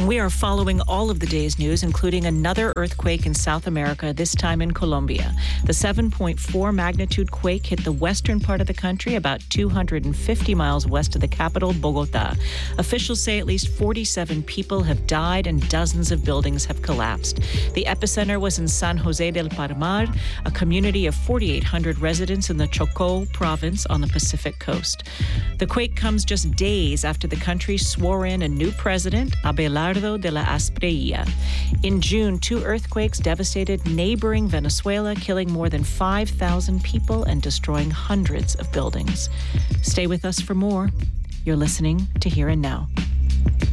And we are following all of the day's news, including another earthquake in South America, this time in Colombia. The 7.4 magnitude quake hit the western part of the country, about 250 miles west of the capital, Bogota. Officials say at least 47 people have died and dozens of buildings have collapsed. The epicenter was in San Jose del Palmar, a community of 4,800 residents in the Chocó province on the Pacific coast. The quake comes just days after the country swore in a new president, Abelardo de la Espriella. In June, 2 earthquakes devastated neighboring Venezuela, killing more than 5,000 people and destroying hundreds of buildings. Stay with us for more. You're listening to Here and Now.